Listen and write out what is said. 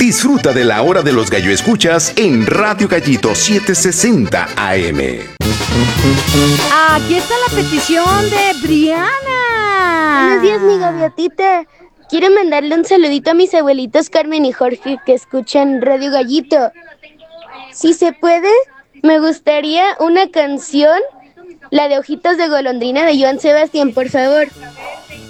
Disfruta de la hora de los gallo escuchas en Radio Gallito 760 AM. Aquí está la petición de Briana. Buenos días, mi gaviotita. Quiero mandarle un saludito a mis abuelitos Carmen y Jorge que escuchan Radio Gallito. Si se puede, me gustaría una canción, la de Ojitos de Golondrina de Joan Sebastián, por favor.